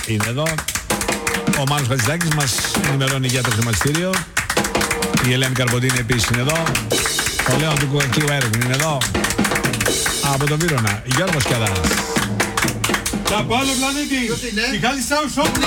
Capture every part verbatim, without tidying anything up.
είναι εδώ. Ο Μάνος Χατζηδάκης μας ενημερώνει για το χρηματιστήριο. Η Ελένη Καρποντίνη επίσης είναι εδώ. Ο Λέων του Κουκακίου Έργου είναι εδώ. Από τον Βύρωνα, Γιώργος Κιαδάς. Από άλλο πλανήτη. Μιχάλης Σάουσόπουλο.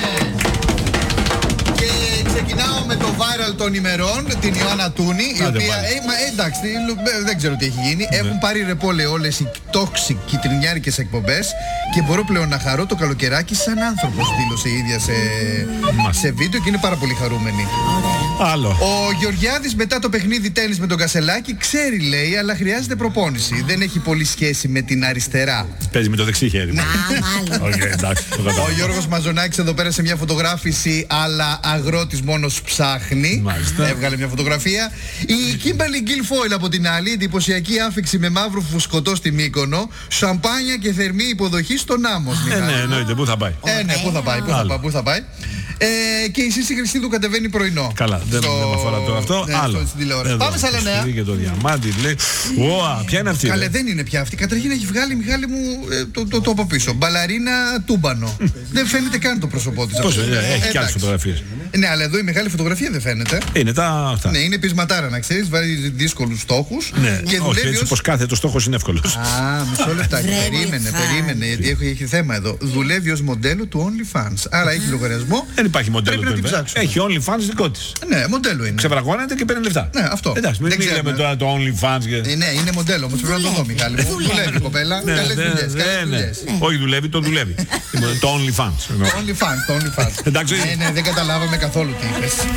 Και ξεκινάω με το viral των ημερών, την Ιωάννα Τούνη, η οποία, ε, μα, εντάξει, δεν ξέρω τι έχει γίνει. Ναι. Έχουν πάρει ρεπόλε όλες οι toxic κυτρινιάρικες εκπομπές και μπορώ πλέον να χαρώ το καλοκαιράκι σαν άνθρωπος, δήλωσε η ίδια σε, σε βίντεο και είναι πάρα πολύ χαρούμενη. Άλλο. Ο Γεωργιάδης μετά το παιχνίδι τένις με τον Κασελάκη ξέρει, λέει, αλλά χρειάζεται προπόνηση. Δεν έχει πολύ σχέση με την αριστερά. Παίζει με το δεξί χέρι. Α, εντάξει, ο Γιώργος Μαζονάκης εδώ πέρα σε μια φωτογράφηση, αλλά αγρότης μόνος ψάχνει. Μάλιστα. Έβγαλε μια φωτογραφία. Η Κίμπερλι Γκίλφόιλ από την άλλη, εντυπωσιακή άφιξη με μαύρο φουσκωτό στη Μύκονο, σαμπάνια και θερμή υποδοχή στον Άμμος. Ε, ναι, εννοείται. Πού θα πάει. Ε, ναι, πού θα πάει, πού θα πάει, πού θα πάει. Ε, και η Σύση Χριστίδου κατεβαίνει πρωινό. Καλά, δεν στο... με αφορά τώρα αυτό. Ναι, άλλο. Εδώ, πάμε σε άλλα νέα. Και το διαμάντι, λέει. Ωα, ποια είναι αυτή. Καλέ, δεν είναι πια αυτή. Καταρχήν έχει βγάλει, Μιχάλη μου, ε, το, το, το από πίσω. Μπαλαρίνα τούμπανο. Δεν φαίνεται καν το πρόσωπό της. Πώς, ε, έχει και άλλες φωτογραφίες. Ναι, αλλά εδώ η μεγάλη φωτογραφία δεν φαίνεται. Είναι τα αυτά. Ναι, είναι πεισματάρα, να ξέρεις. Βάζει δύσκολους στόχους. Ναι, και όχι, έτσι ως... πως κάθετο στόχος είναι εύκολος. Α, μισό λεπτάκι. Περίμενε, περίμενε. Γιατί έχει, έχει θέμα εδώ. Δουλεύει ως μοντέλο του OnlyFans. Άρα έχει λογαριασμό. Δεν υπάρχει μοντέλο του OnlyFans. Έχει OnlyFans δικό της. Ναι, μοντέλο είναι. Ξεβραγώνεται και παίρνει λεφτά. Ναι, αυτό. Εντάξει, μην λέμε τώρα το OnlyFans. Και... Ε, ναι, είναι μοντέλο όμως πρέπει να το δω, Μιχάλη. Δουλεύει η κοπέλα. Ναι, καλές ναι, δουλειές, ναι, καλές ναι. δουλειές. Όχι, δουλεύει, το δουλεύει. Το OnlyFans. Το OnlyFans, το OnlyFans. Εντάξει. Ναι, ναι, δεν καταλάβαμε καθόλου τι είπες.